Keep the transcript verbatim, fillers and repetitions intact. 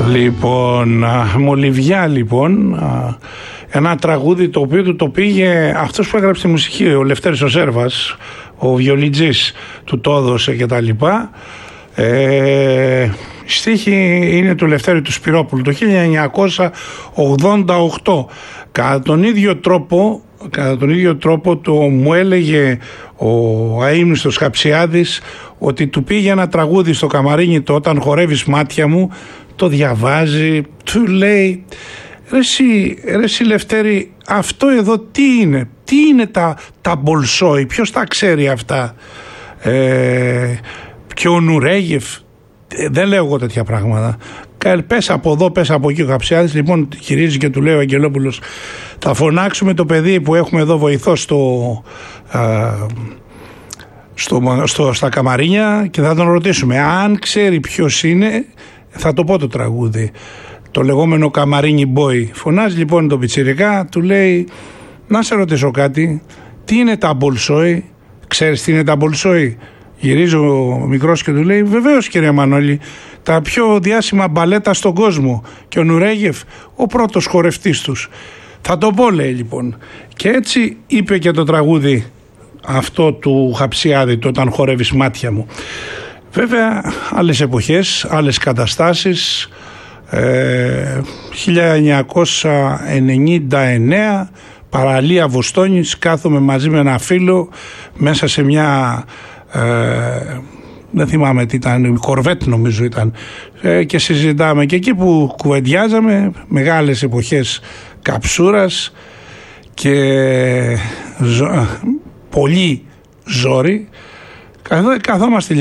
Λοιπόν, Μολυβιά λοιπόν, ένα τραγούδι το οποίο του το πήγε αυτός που έγραψε τη μουσική, ο Λευτέρης ο Σέρβας, ο βιολιτζής του το έδωσε και τα λοιπά. Ε, η στίχη είναι του Λευτέρη του Σπυρόπουλου το χίλια εννιακόσια ογδόντα οκτώ. Κατά τον ίδιο τρόπο, κατά τον ίδιο τρόπο το, μου έλεγε ο αείμνηστος Χαψιάδης ότι του πήγε ένα τραγούδι στο καμαρίνι το «Όταν χορεύεις μάτια μου», το διαβάζει, του λέει ρε εσύ, ρε εσύ Λευτέρη, αυτό εδώ τι είναι, τι είναι τα, τα Μπολσόι, ποιος τα ξέρει αυτά, ε, και ο Νουρέγεφ, ε, δεν λέω εγώ τέτοια πράγματα. Πες από εδώ, πες από εκεί ο Χαψιάδης. Λοιπόν, γυρίζει και του λέει ο Αγγελόπουλος, θα φωνάξουμε το παιδί που έχουμε εδώ βοηθό στο, α, στο, στο, στα καμαρίνια και θα τον ρωτήσουμε αν ξέρει ποιος είναι, θα το πω το τραγούδι, το λεγόμενο καμαρίνι boy. Φωνάζει λοιπόν τον πιτσιρικά, του λέει, να σε ρωτήσω κάτι, τι είναι τα Μπολσόι, ξέρεις τι είναι τα Μπολσόι? Γυρίζει ο μικρός και του λέει, βεβαίως κύριε Μανώλη, τα πιο διάσημα μπαλέτα στον κόσμο, και ο Νουρέγεφ ο πρώτος χορευτής τους. Θα το πω, λέει λοιπόν. Και έτσι είπε και το τραγούδι αυτό του Χαψιάδη, το «Όταν χορεύεις μάτια μου». Βέβαια άλλες εποχές, άλλες καταστάσεις. ε, χίλια εννιακόσια ενενήντα εννέα, παραλία Βοστόνης, κάθομαι μαζί με ένα φίλο μέσα σε μια ε, δεν θυμάμαι τι ήταν, κορβέτ νομίζω ήταν, ε, και συζητάμε, και εκεί που κουβεντιάζαμε μεγάλες εποχές καψούρας και ζω, πολύ ζόρι, καθόμαστε